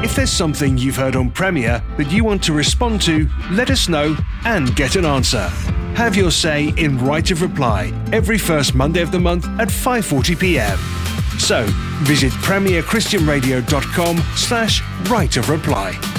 If there's something you've heard on Premier that you want to respond to, let us know and get an answer. Have your say in Right of Reply every first Monday of the month at 5:40pm. So, visit premierchristianradio.com/Right of Reply.